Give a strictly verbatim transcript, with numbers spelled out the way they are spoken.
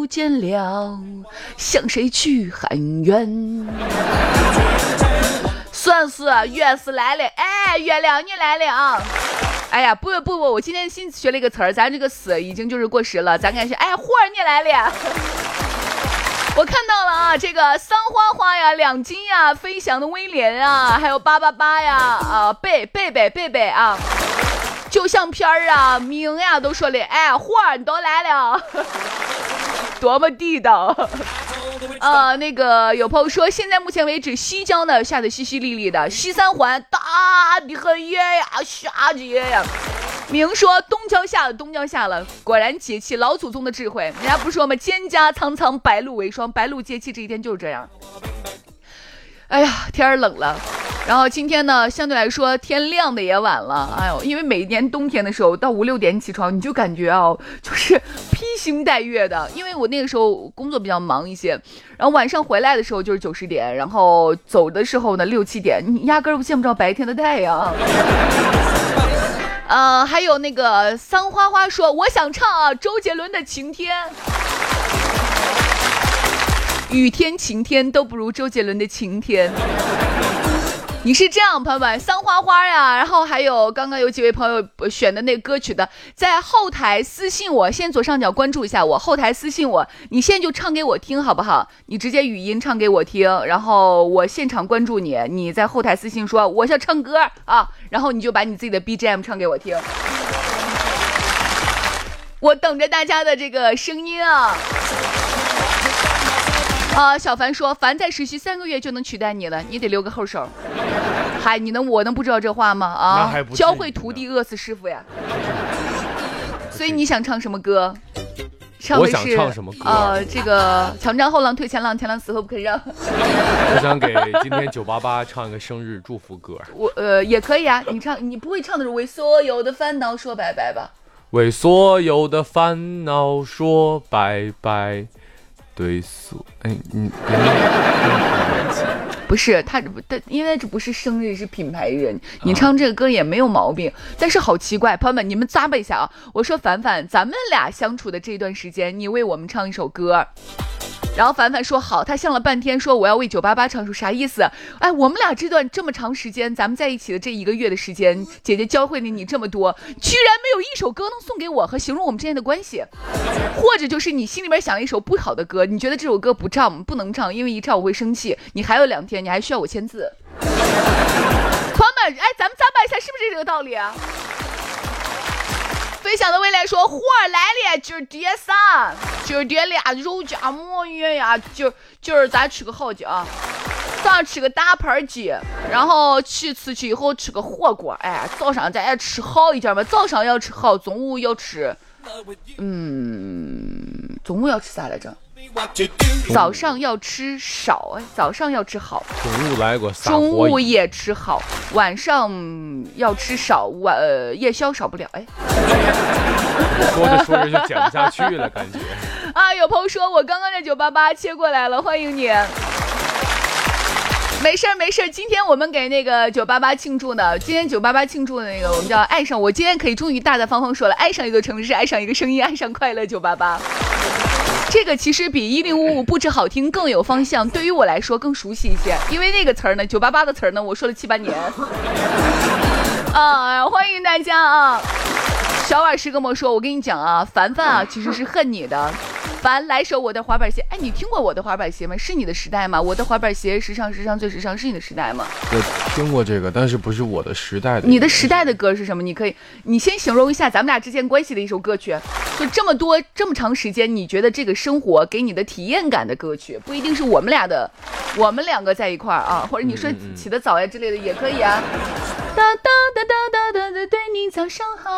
不见了，向谁去喊冤？算是月是来了，哎，月亮你来了啊！哎呀，不不不，我今天新学了一个词儿，咱这个死已经就是过时了，咱该是哎，货儿你来了。我看到了啊，这个桑花花呀，两金呀，飞翔的威廉啊，还有八八八呀，啊，贝贝贝贝贝啊，就像片儿啊，名呀都说了，哎，货儿你都来了，多么地道。呃，那个有朋友说，现在目前为止，西郊呢下的淅淅沥沥的，西三环大的很热呀，下着呀。明说东郊下了，东郊下了，果然节气老祖宗的智慧。人家不说吗？蒹葭苍苍，白露为霜，白露节气这一天就是这样。哎呀，天儿冷了。然后今天呢，相对来说天亮的也晚了。哎呦，因为每年冬天的时候到五六点起床，你就感觉哦，就是披星戴月的。因为我那个时候工作比较忙一些，然后晚上回来的时候就是九十点，然后走的时候呢六七点，你压根儿见不着白天的太阳。呃，还有那个桑花花说，我想唱啊周杰伦的《晴天》。雨天晴天都不如周杰伦的《晴天》。你是这样，朋友们，桑花花呀，然后还有刚刚有几位朋友选的那个歌曲的，在后台私信我，先左上角关注一下我，后台私信我，你现在就唱给我听好不好？你直接语音唱给我听，然后我现场关注你，你在后台私信说我想唱歌啊，然后你就把你自己的 B G M 唱给我听，我等着大家的这个声音啊。啊，小凡说，凡在实习三个月就能取代你了，你得留个后手。嗨，你能我能不知道这话吗？啊，教会徒弟饿死师傅呀。所以你想唱什么歌？唱的是我想唱什么歌？ 呃，这个强战后浪推前浪，前浪死后不肯让。 我想给今天九八八唱一个生日祝福歌。 我呃也可以啊，你唱，你不会唱的是为所有的烦恼说拜拜吧？ 为所有的烦恼说拜拜。对所哎你不是他他因为这不是生日，是品牌人，你唱这个歌也没有毛病，但是好奇怪，朋友们你们咂巴一下啊！我说凡凡，咱们俩相处的这段时间，你为我们唱一首歌。然后凡凡说好，他想了半天说我要为九八八唱首，啥意思？哎，我们俩这段这么长时间，咱们在一起的这一个月的时间，姐姐教会了你这么多，居然没有一首歌能送给我和形容我们之间的关系，或者就是你心里面想了一首不好的歌，你觉得这首歌不唱不能唱，因为一唱我会生气，你还有两天，你还需要我签字。朋友们，哎，咱们咂巴一下，是不是这个道理啊？飞翔的未来说，货儿来了，今儿点啥？今儿点俩肉夹馍圆呀，今儿今儿咱吃个好的啊，早上吃个大盘鸡，然后去吃去以后吃个火锅，哎，早上咱要吃好一点嘛，早上要吃好，中午要吃，嗯，中午要吃啥来着？早上要吃少，哎，早上要吃好， 中午来过撒中火午也吃好，晚上要吃少，晚呃夜宵少不了，哎。 说着说着就讲不下去了，感觉。 啊，有朋友说我刚刚在九八八切过来了，欢迎你。没事儿没事儿，今天我们给那个九八八庆祝呢。今天九八八庆祝的那个，我们叫爱上我。今天可以终于大大方方说了，爱上一个城市，爱上一个声音，爱上快乐九八八。这个其实比一零五五不止好听更有方向，对于我来说更熟悉一些，因为那个词儿呢，九八八的词儿呢，我说了七八年。啊，欢迎大家啊！小婉师跟我说，我跟你讲啊，凡凡啊，其实是恨你的。凡来首我的滑板鞋，哎，你听过我的滑板鞋吗？是你的时代吗？我的滑板鞋时尚时尚最时尚，是你的时代吗？ 我听过这个，但是不是我的时代的。 你的时代的歌是什么？你可以，你先形容一下咱们俩之间关系的一首歌曲。就这么多这么长时间，你觉得这个生活给你的体验感的歌曲，不一定是我们俩的，我们两个在一块儿啊，或者你说起得早呀之类的也可以啊。哒哒哒哒哒哒，对你早上好。